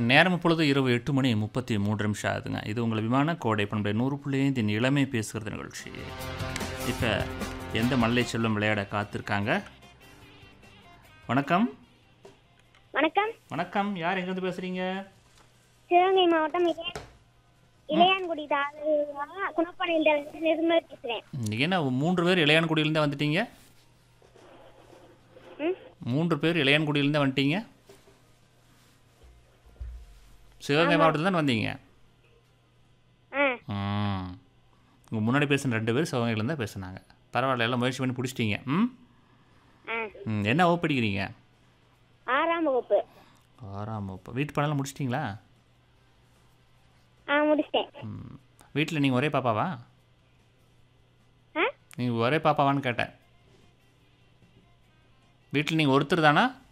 நேரம் இப்பொழுது இரவு 8:33 ஆகுதுங்க. இது உங்கள் விமான கோடை பண்பை 100.5 இளமை பேசுகிறது நிகழ்ச்சி. இப்போ எந்த மல்லை செல்வம் விளையாட காத்திருக்காங்க? வணக்கம். வணக்கம். வணக்கம். யார் எங்கேருந்து பேசுறீங்க? சிவகங்கை மாவட்டம் இளையான்குடி குணப்பனையில் நிர்மல் பேசுகிறேன். என்ன 3 பேர் இளையான்குடியிலேருந்து வந்துட்டீங்க? 3 பேர் இளையான்குடியிலேருந்து வந்துட்டீங்க? சிவகங்கை மாவட்டத்தில் தான் வந்தீங்க? உங்கள் முன்னாடி பேசுன 2 பேர் சிவகங்கையிலேருந்து தான் பேசுனாங்க. பரவாயில்ல, எல்லாம் முயற்சி பண்ணி பிடிச்சிட்டீங்க. என்ன வகுப்பு படிக்கிறீங்க? 6ஆம் வகுப்பு. 6ஆம் வகுப்பு. வீட்டு பாடலாம் முடிச்சிட்டிங்களா? முடிச்சிட்டேன். வீட்டில் நீங்கள் ஒரே பாப்பாவா? நீங்கள் ஒரே பாப்பாவான்னு கேட்டேன். வீட்டில் நீங்கள் ஒருத்தர் தானா?